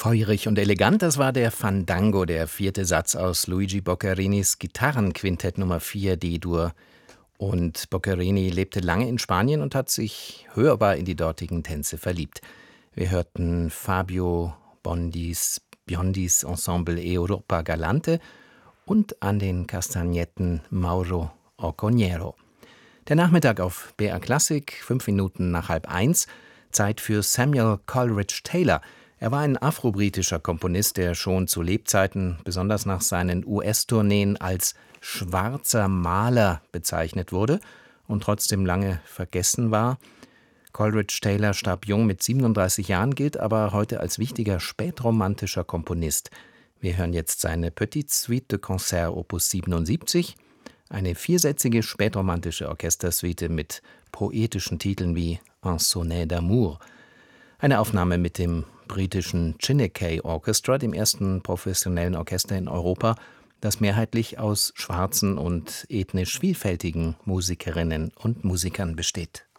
Feurig und elegant, das war der Fandango, der vierte Satz aus Luigi Boccarinis Gitarrenquintett Nummer 4 D-Dur. Und Boccarini lebte lange in Spanien und hat sich hörbar in die dortigen Tänze verliebt. Wir hörten Fabio Biondis Ensemble Europa Galante und an den Kastagnetten Mauro Oconiero. Der Nachmittag auf BR Klassik, 5 Minuten nach 12:30, Zeit für Samuel Coleridge Taylor. Er war ein afro-britischer Komponist, der schon zu Lebzeiten, besonders nach seinen US-Tourneen, als schwarzer Maler bezeichnet wurde und trotzdem lange vergessen war. Coleridge Taylor starb jung mit 37 Jahren, gilt aber heute als wichtiger spätromantischer Komponist. Wir hören jetzt seine Petite Suite de Concert Opus 77, eine viersätzige spätromantische Orchestersuite mit poetischen Titeln wie Un Sonnet d'amour. Eine Aufnahme mit dem britischen Chineke Orchestra, dem ersten professionellen Orchester in Europa, das mehrheitlich aus schwarzen und ethnisch vielfältigen Musikerinnen und Musikern besteht.